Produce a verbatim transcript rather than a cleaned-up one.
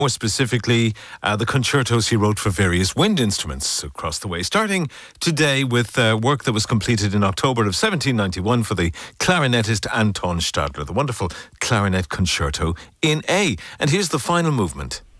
More specifically, uh, the concertos he wrote for various wind instruments across the way. Starting today with uh, work that was completed in October of seventeen ninety-one for the clarinetist Anton Stadler, the wonderful clarinet concerto in A. And here's the final movement.